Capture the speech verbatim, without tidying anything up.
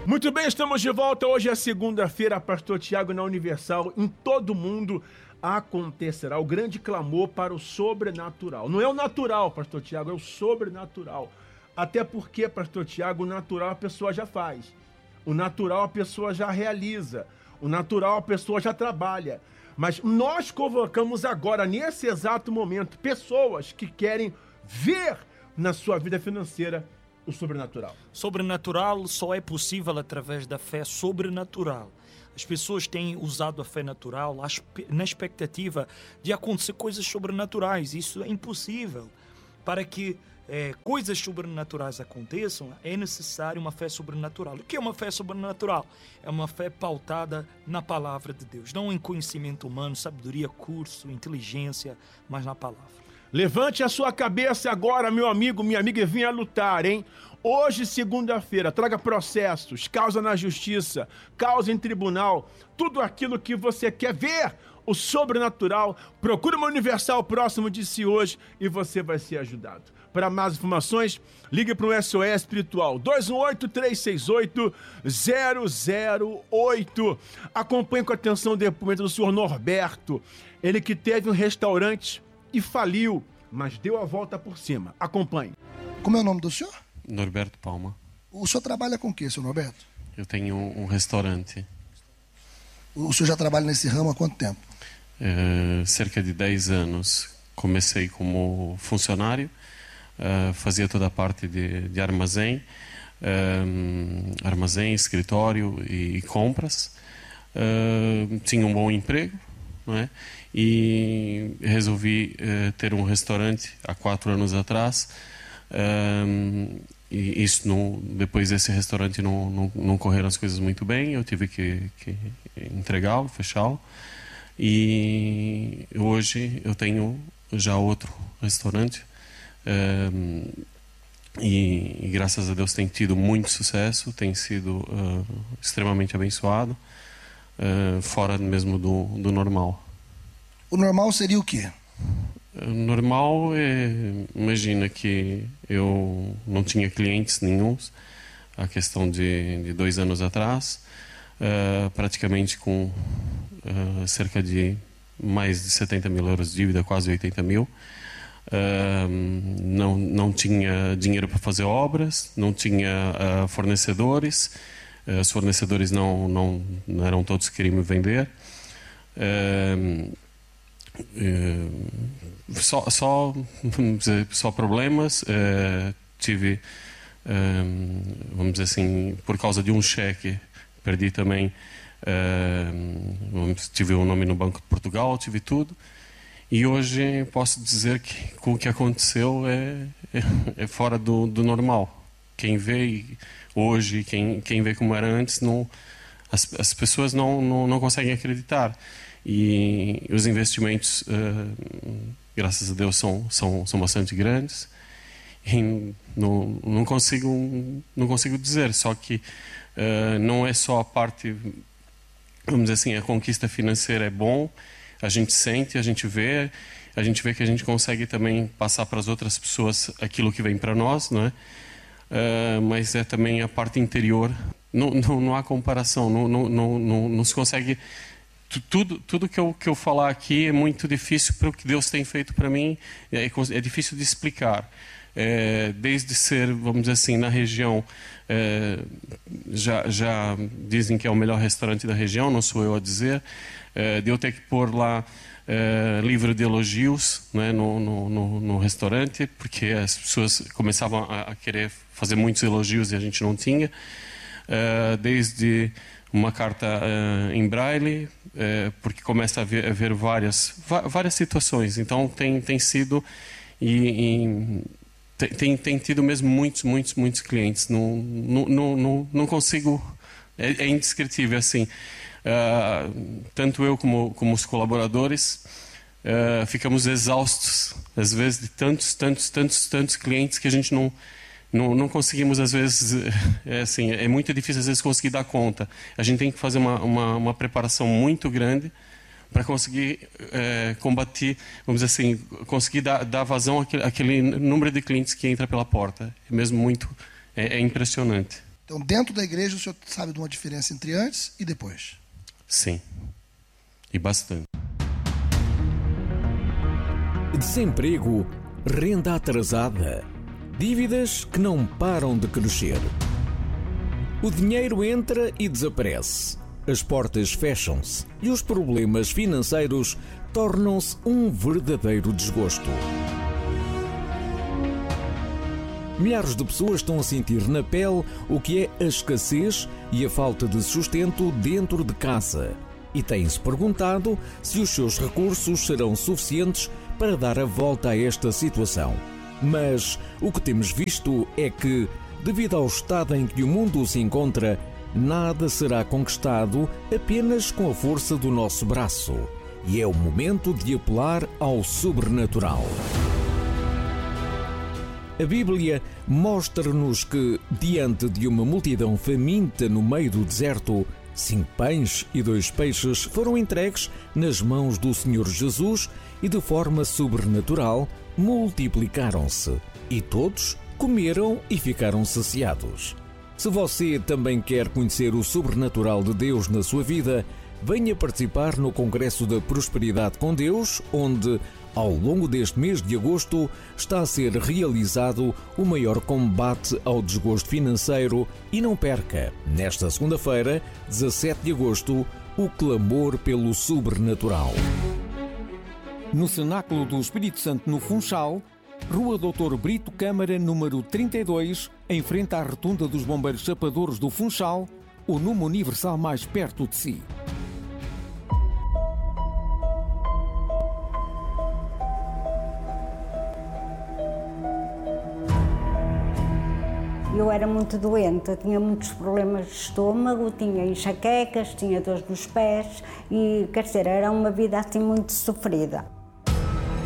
Muito bem, estamos de volta. Hoje é segunda-feira, Pastor Tiago na Universal. Em todo o mundo acontecerá o grande clamor para o sobrenatural. Não é o natural, Pastor Tiago, é o sobrenatural. Até porque, Pastor Tiago, o natural a pessoa já faz. O natural a pessoa já realiza. O natural a pessoa já trabalha. Mas nós convocamos agora, nesse exato momento, pessoas que querem ver na sua vida financeira o sobrenatural. Sobrenatural só é possível através da fé sobrenatural. As pessoas têm usado a fé natural na expectativa de acontecer coisas sobrenaturais. Isso é impossível. Para que é, coisas sobrenaturais aconteçam, é necessário uma fé sobrenatural. O que é uma fé sobrenatural? É uma fé pautada na palavra de Deus, não em conhecimento humano, sabedoria, curso, inteligência, mas na palavra. Levante a sua cabeça agora, meu amigo, minha amiga, e venha lutar, hein? Hoje, segunda-feira, traga processos, causa na justiça, causa em tribunal, tudo aquilo que você quer ver, o sobrenatural. Procure uma Universal próximo de si hoje e você vai ser ajudado. Para mais informações, ligue para o S O S Espiritual, dois um oito, três seis oito, zero zero oito. Acompanhe com atenção o depoimento do senhor Norberto, ele que teve um restaurante e faliu, mas deu a volta por cima. Acompanhe. Como é o nome do senhor? Norberto Palma. O senhor trabalha com o quê, senhor Norberto? Eu tenho um, um restaurante. O senhor já trabalha nesse ramo há quanto tempo? É, cerca de dez anos. Comecei como funcionário, é, fazia toda a parte de, de armazém, é, armazém, escritório e, e compras. É, tinha um bom emprego, não é? E resolvi uh, ter um restaurante há quatro anos atrás. Um, e isso não, depois desse restaurante não, não, não correram as coisas muito bem, eu tive que, que entregá-lo, fechá-lo, e hoje eu tenho já outro restaurante, um, e, e graças a Deus tem tido muito sucesso, tem sido uh, extremamente abençoado, uh, fora mesmo do, do normal. O normal seria o quê? Normal é, imagina que eu não tinha clientes nenhuns, a questão de, de dois anos atrás, uh, praticamente com uh, cerca de mais de setenta mil euros de dívida, quase oitenta mil. Uh, não, não tinha dinheiro para fazer obras, não tinha uh, fornecedores, uh, os fornecedores não, não, não eram todos que queriam me vender. Uh, Uh, só, só, vamos dizer, só problemas. Uh, tive, um, vamos dizer assim, por causa de um cheque, perdi também. Uh, tive o nome no Banco de Portugal, tive tudo. E hoje posso dizer que com o que aconteceu é, é, é fora do, do normal. Quem vê hoje, quem, quem vê como era antes, não, as, as pessoas não, não, não conseguem acreditar. E os investimentos, uh, graças a Deus, são, são, são bastante grandes. E não, não, consigo, não consigo dizer, só que uh, não é só a parte, vamos dizer assim, a conquista financeira é bom, a gente sente, a gente vê, a gente vê que a gente consegue também passar para as outras pessoas aquilo que vem para nós, não é? Uh, mas é também a parte interior, não, não, não há comparação, não, não, não, não, não se consegue. Tudo, tudo que, eu, que eu falar aqui é muito difícil para o que Deus tem feito para mim, é, é difícil de explicar. É, desde ser, vamos dizer assim, na região, é, já, já dizem que é o melhor restaurante da região, não sou eu a dizer, é, de eu ter que pôr lá é, livro de elogios, né, no, no, no, no restaurante, porque as pessoas começavam a, a querer fazer muitos elogios e a gente não tinha. É, desde uma carta uh, em braille, uh, porque começa a ver, a ver várias, várias situações. Então tem, tem sido e, e tem, tem tido mesmo muitos, muitos, muitos clientes. Não, não, não, não, não consigo, é, é indescritível assim. Uh, tanto eu como, como os colaboradores uh, ficamos exaustos às vezes de tantos, tantos, tantos, tantos clientes que a gente não Não, não conseguimos, às vezes, é, assim, é muito difícil, às vezes, conseguir dar conta. A gente tem que fazer uma, uma, uma preparação muito grande para conseguir é, combater, vamos dizer assim, conseguir dar, dar vazão àquele, àquele número de clientes que entra pela porta. É mesmo muito, é, é impressionante. Então, dentro da igreja, o senhor sabe de uma diferença entre antes e depois? Sim, e bastante. Desemprego, renda atrasada, dívidas que não param de crescer. O dinheiro entra e desaparece, as portas fecham-se e os problemas financeiros tornam-se um verdadeiro desgosto. Milhares de pessoas estão a sentir na pele o que é a escassez e a falta de sustento dentro de casa e têm-se perguntado se os seus recursos serão suficientes para dar a volta a esta situação. Mas o que temos visto é que, devido ao estado em que o mundo se encontra, nada será conquistado apenas com a força do nosso braço. E é o momento de apelar ao sobrenatural. A Bíblia mostra-nos que, diante de uma multidão faminta no meio do deserto, cinco pães e dois peixes foram entregues nas mãos do Senhor Jesus e, de forma sobrenatural, multiplicaram-se. E todos comeram e ficaram saciados. Se você também quer conhecer o sobrenatural de Deus na sua vida, venha participar no Congresso da Prosperidade com Deus, onde, ao longo deste mês de agosto, está a ser realizado o maior combate ao desgosto financeiro e não perca, nesta segunda-feira, dezassete de agosto, o clamor pelo sobrenatural. No Cenáculo do Espírito Santo, no Funchal, Rua doutor Brito Câmara, número trinta e dois, em frente à Rotunda dos Bombeiros Chapadores do Funchal, o número universal mais perto de si. Eu era muito doente, eu tinha muitos problemas de estômago, tinha enxaquecas, tinha dores nos pés e, quer dizer, era uma vida assim muito sofrida.